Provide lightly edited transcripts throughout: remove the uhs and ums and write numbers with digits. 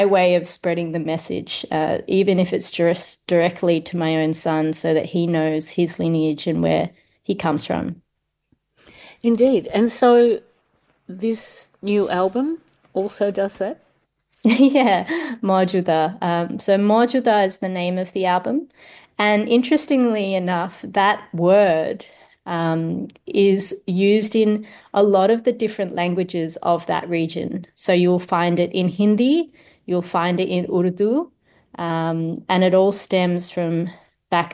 way of spreading the message, even if it's just directly to my own son so that he knows his lineage and where he comes from. Indeed. And so this new album also does that? Yeah, Mojuda. So Mojuda is the name of the album. And interestingly enough, that word is used in a lot of the different languages of that region. So you'll find it in Hindi, you'll find it in Urdu, and it all stems from back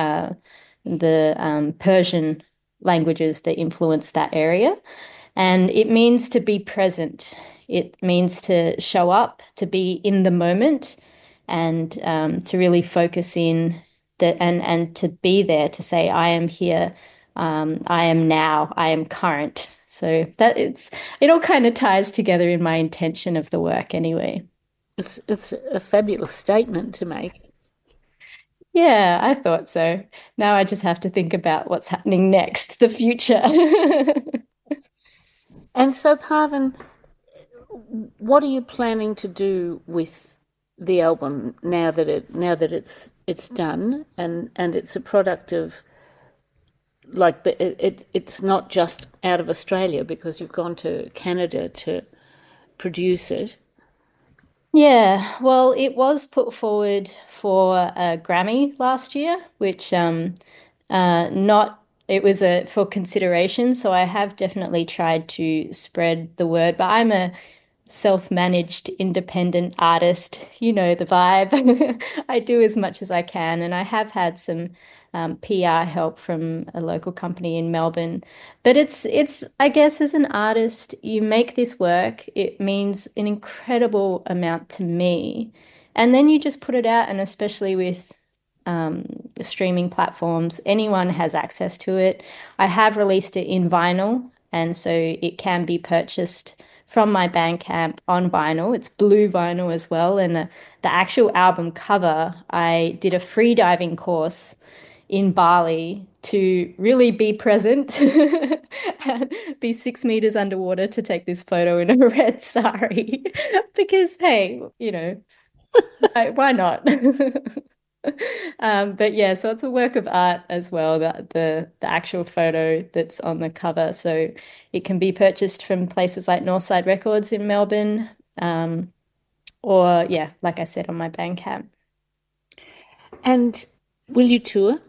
the Persian languages that influenced that area. And it means to be present. It means to show up, to be in the moment, and to really focus in and to be there to say, I am here, I am now, I am current. So it all kind of ties together in my intention of the work anyway. It's a fabulous statement to make. Yeah, I thought so. Now I just have to think about what's happening next, the future. And so, Parvin, what are you planning to do with the album now that it's done and it's a product of like it's not just out of Australia because you've gone to Canada to produce it. Yeah, well, it was put forward for a Grammy last year, which not it was a for consideration, so I have definitely tried to spread the word, but I'm a self-managed independent artist, you know the vibe. I do as much as I can, and I have had some PR help from a local company in Melbourne. But it's I guess as an artist, you make this work, it means an incredible amount to me. And then you just put it out, and especially with streaming platforms, anyone has access to it. I have released it in vinyl, and so it can be purchased from my Bandcamp on vinyl. It's blue vinyl as well. And the actual album cover, I did a free diving course in Bali to really be present and be 6 meters underwater to take this photo in a red sari. Because, hey, why not? But yeah, so it's a work of art as well, the actual photo that's on the cover. So it can be purchased from places like Northside Records in Melbourne, or yeah, like I said, on my Bandcamp. And will you tour?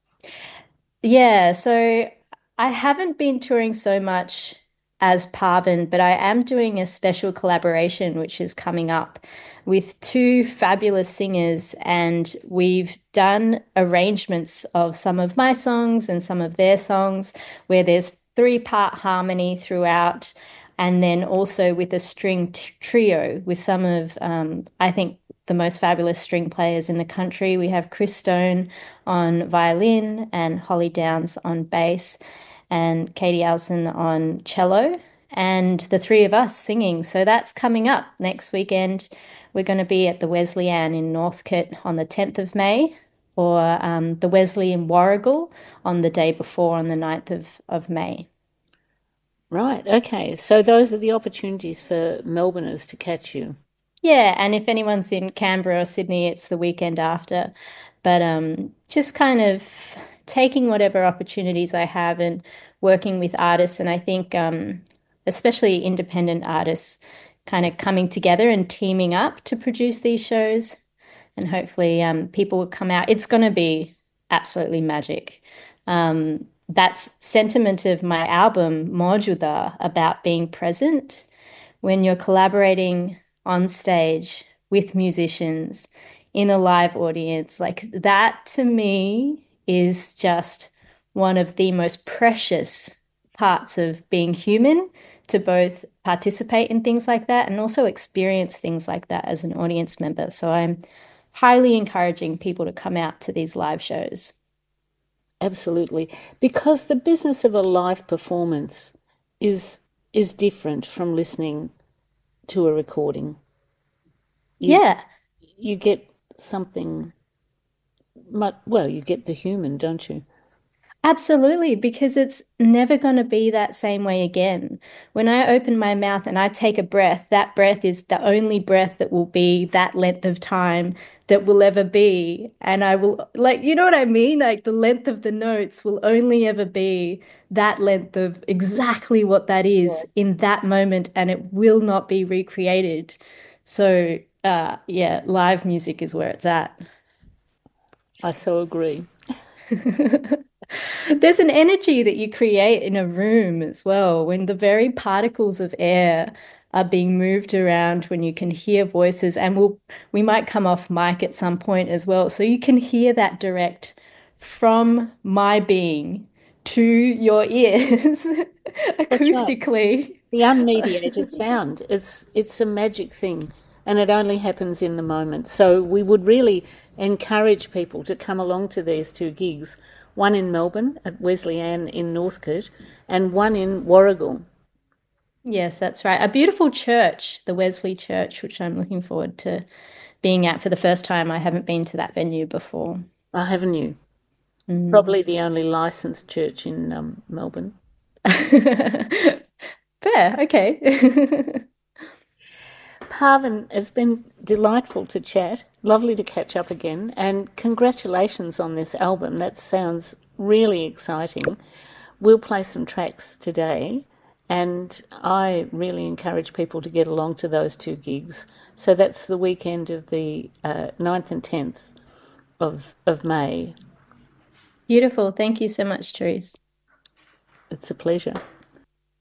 Yeah, so I haven't been touring so much as Parvin, but I am doing a special collaboration which is coming up with two fabulous singers, and we've done arrangements of some of my songs and some of their songs where there's three-part harmony throughout, and then also with a string trio with some of I think the most fabulous string players in the country. We have Chris Stone on violin and Holly Downs on bass and Katie Allison on cello, and the three of us singing. So that's coming up next weekend. We're going to be at the Wesleyan in Northcote on the 10th of May, or the Wesley in Warragul on the day before, on the 9th of May. Right, okay. So those are the opportunities for Melbourners to catch you. Yeah, and if anyone's in Canberra or Sydney, it's the weekend after. But just kind of taking whatever opportunities I have and working with artists. And I think especially independent artists kind of coming together and teaming up to produce these shows. And hopefully people will come out. It's going to be absolutely magic. That's sentiment of my album, Mojuda, about being present when you're collaborating on stage with musicians in a live audience. Like that to me is just one of the most precious parts of being human, to both participate in things like that and also experience things like that as an audience member. So I'm highly encouraging people to come out to these live shows. Absolutely. Because the business of a live performance is is different from listening to a recording. You Yeah. you get something much, well, you get the human, don't you? Absolutely, because it's never going to be that same way again. When I open my mouth and I take a breath, that breath is the only breath that will be that length of time that will ever be. And I will, like, you know what I mean? Like, the length of the notes will only ever be that length of exactly what that is in that moment, and it will not be recreated. So, yeah, live music is where it's at. I so agree. There's an energy that you create in a room as well when the very particles of air are being moved around, when you can hear voices, and we might come off mic at some point as well. So you can hear that direct from my being to your ears That's right. acoustically. The unmediated sound. It's a magic thing, and it only happens in the moment. So we would really encourage people to come along to these two gigs, one in Melbourne at Wesleyan in Northcote, and one in Warragul. Yes, that's right. A beautiful church, the Wesley Church, which I'm looking forward to being at for the first time. I haven't been to that venue before. Oh, haven't you? Mm. Probably the only licensed church in Melbourne. Fair, okay. Parvin, it's been delightful to chat. Lovely to catch up again. And congratulations on this album. That sounds really exciting. We'll play some tracks today. And I really encourage people to get along to those two gigs. So that's the weekend of the 9th and 10th of May. Beautiful. Thank you so much, Therese. It's a pleasure.